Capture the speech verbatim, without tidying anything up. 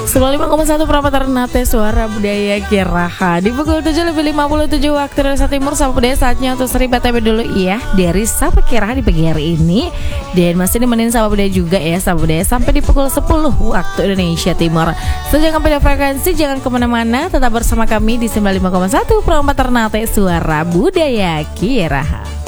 sembilan puluh lima koma satu Prapat Ternate Suara Budaya Kiraha. Di pukul tujuh lebih lima puluh tujuh waktu Indonesia Timur, Sapa Budaya saatnya untuk Seri B T W dulu ya dari Sapa Kiraha di pagi hari ini. Dan masih nemenin Sapa Budaya juga ya, Sapa Budaya sampai di pukul sepuluh waktu Indonesia Timur. So jangan beda frekuensi, jangan kemana-mana, tetap bersama kami di sembilan puluh lima koma satu Prapat Ternate Suara Budaya Kiraha.